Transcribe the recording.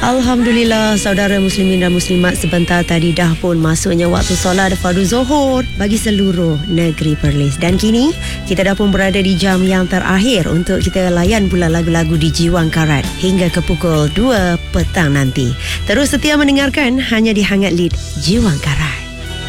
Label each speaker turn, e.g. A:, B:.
A: Alhamdulillah, saudara muslimin dan muslimat, sebentar tadi dah pun masuknya waktu solat fardu zuhur bagi seluruh negeri Perlis. Dan kini kita dah pun berada di jam yang terakhir untuk kita layan pula lagu-lagu di Jiwang Karat hingga ke pukul 2 petang nanti. Terus setia mendengarkan hanya di Hangat Lead Jiwang Karat.